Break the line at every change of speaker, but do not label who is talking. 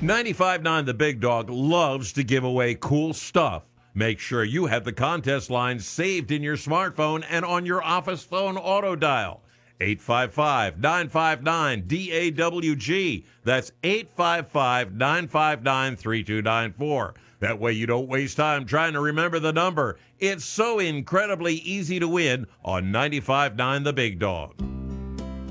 95.9 The Big Dog loves to give away cool stuff. Make sure you have the contest line saved in your smartphone and on your office phone auto dial. 855-959-DAWG. That's 855-959-3294. That way you don't waste time trying to remember the number. It's so incredibly easy to win on 95.9 The Big Dog.